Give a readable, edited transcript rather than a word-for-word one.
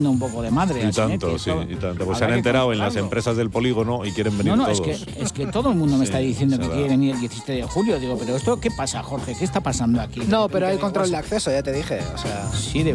un poco de madre. Y tanto, sí, y tanto. Pues se han enterado en las empresas del polígono y quieren venir todos. Es que todo el mundo me está diciendo que quiere venir el 17 de julio. Digo, pero esto, ¿qué pasa, Jorge? ¿Qué está pasando aquí? No, pero hay control de acceso, ya te dije. O sea, sí, de